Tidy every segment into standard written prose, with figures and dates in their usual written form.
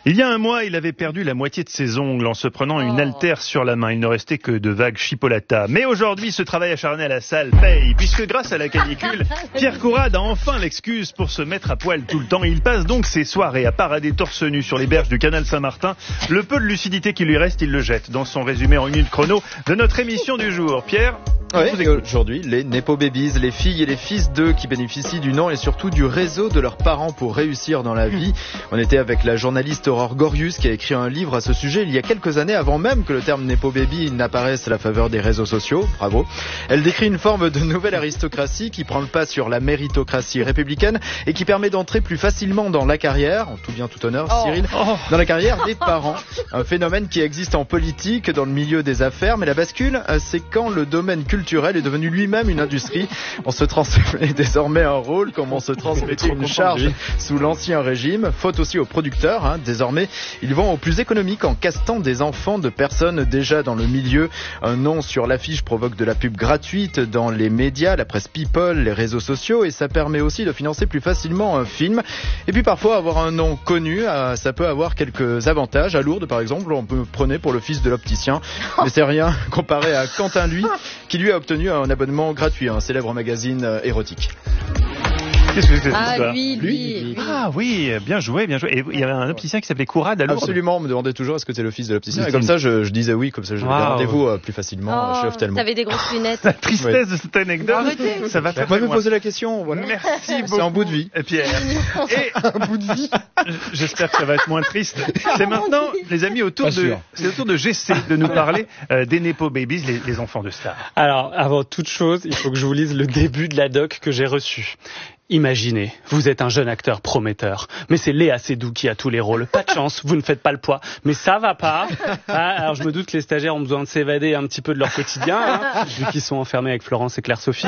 Il y a un mois, il avait perdu la moitié de ses ongles en se prenant une haltère sur la main. Il ne restait que de vagues chipolatas. Mais aujourd'hui, ce travail acharné à la salle paye, puisque grâce à la canicule, Pierre Courade a enfin l'excuse pour se mettre à poil tout le temps. Il passe donc ses soirées à parader torse nu sur les berges du canal Saint-Martin. Le peu de lucidité qui lui reste, il le jette dans son résumé en 1 minute chrono de notre émission du jour. Pierre ? Oui, aujourd'hui, les Nepo Babies, les filles et les fils d'eux qui bénéficient du nom et surtout du réseau de leurs parents pour réussir dans la vie. On était avec la journaliste Aurore Gorius qui a écrit un livre à ce sujet il y a quelques années avant même que le terme Nepo Baby n'apparaisse à la faveur des réseaux sociaux. Bravo. Elle décrit une forme de nouvelle aristocratie qui prend le pas sur la méritocratie républicaine et qui permet d'entrer plus facilement dans la carrière, en tout bien tout honneur, Cyril, dans la carrière des parents. Un phénomène qui existe en politique, dans le milieu des affaires, mais la bascule, c'est quand le domaine culturel est devenu lui-même une industrie. On se transmet désormais un rôle comme on se transmettait une charge sous l'ancien régime. Faute aussi aux producteurs. Désormais, ils vont au plus économique en castant des enfants de personnes déjà dans le milieu. Un nom sur l'affiche provoque de la pub gratuite dans les médias, la presse people, les réseaux sociaux et ça permet aussi de financer plus facilement un film. Et puis parfois, avoir un nom connu, ça peut avoir quelques avantages. À Lourdes, par exemple, on peut prendre pour le fils de l'opticien. Mais c'est rien comparé à Quentin, lui, qui lui a obtenu un abonnement gratuit à un célèbre magazine érotique. Qu'est-ce que c'est cette histoire ? Lui. Ah oui, bien joué, bien joué. Et il y avait un opticien qui s'appelait Courade à Lourdes. Absolument, on me demandait toujours est-ce que t'es le fils de l'opticien. Et comme ça, je disais oui, comme ça j'avais des rendez-vous plus facilement chez Ophtalmo. T'avais des grosses lunettes. La tristesse de cette anecdote. Arrêtez. Ça va Vous pouvez me poser la question, voilà. Merci beaucoup. C'est un bout de vie. Pierre. Et un bout de vie. J'espère que ça va être moins triste. C'est maintenant, les amis, c'est au tour de GC de nous parler des Nepo Babies, les enfants de stars. Alors, avant toute chose, il faut que je vous lise le début de la doc que j'ai reçue. Imaginez, vous êtes un jeune acteur prometteur, mais c'est Léa Seydoux qui a tous les rôles. Pas de chance, vous ne faites pas le poids, mais ça va pas. Alors je me doute que les stagiaires ont besoin de s'évader un petit peu de leur quotidien, vu qu'ils sont enfermés avec Florence et Claire-Sophie.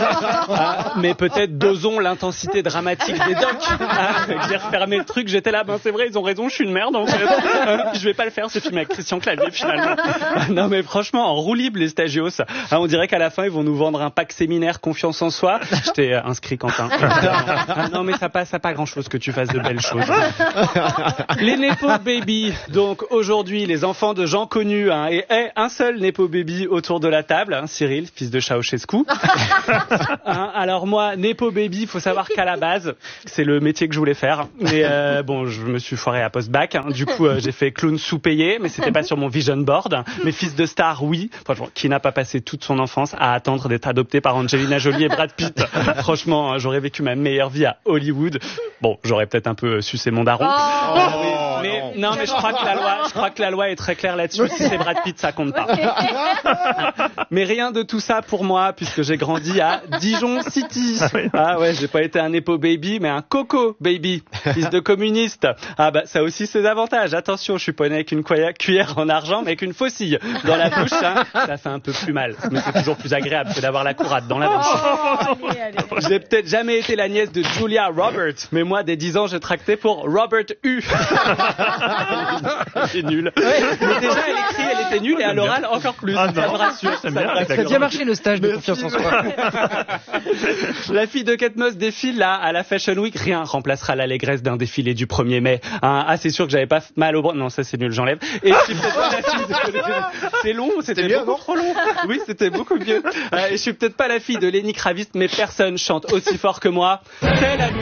Mais peut-être dosons l'intensité dramatique des docs. J'ai refermé le truc, j'étais là, c'est vrai, ils ont raison, je suis une merde en fait. Je vais pas le faire ce film avec Christian Clavier finalement. Non mais franchement, en roue libre les stagios. On dirait qu'à la fin ils vont nous vendre un pack séminaire confiance en soi. Je t'ai inscrit Quentin. Non mais ça pas grand chose que tu fasses de belles choses. Les Nepo Baby, donc aujourd'hui les enfants de gens connus, et un seul Nepo Baby autour de la table, Cyril, fils de Ceausescu. Alors moi, Nepo Baby, faut savoir qu'à la base, c'est le métier que je voulais faire. Mais je me suis foiré à post-bac. Du coup, j'ai fait clown sous-payé, mais c'était pas sur mon vision board. Mes fils de star, oui. Franchement, qui n'a pas passé toute son enfance à attendre d'être adopté par Angelina Jolie et Brad Pitt. Franchement, j'aurais vécu ma meilleure vie à Hollywood. Bon, j'aurais peut-être un peu sucé mon daron. Mais je crois que la loi est très claire là-dessus. Si c'est Brad Pitt, ça compte pas. Mais rien de tout ça pour moi, puisque j'ai grandi à Dijon City. J'ai pas été un Nepo Baby, mais un Coco Baby, fils de communiste. Ça aussi c'est avantages. Attention, je suis pas né avec une cuillère en argent, mais avec une faucille dans la bouche. Ça fait un peu plus mal, mais c'est toujours plus agréable que d'avoir la courade dans la bouche. Allez. J'ai peut-être jamais été la nièce de Julia Roberts, mais moi, dès 10 ans, j'ai tracté pour Robert U. C'est nul. Mais déjà, elle était nulle et à l'oral, encore plus. Ça me rassure. Ça a bien marché le stage de confiance en soi. La fille de Kate Moss défile là, à la Fashion Week. Rien remplacera l'allégresse d'un défilé du 1er mai. C'est sûr que j'avais pas mal au bras. Non, ça c'est nul, j'enlève. Et je suis peut-être pas la fille de... C'est long, c'était beaucoup trop long. Oui, c'était beaucoup mieux. Et je suis peut-être pas la fille de Lenny Kravitz, mais personne chante aussi fort que moi. C'est la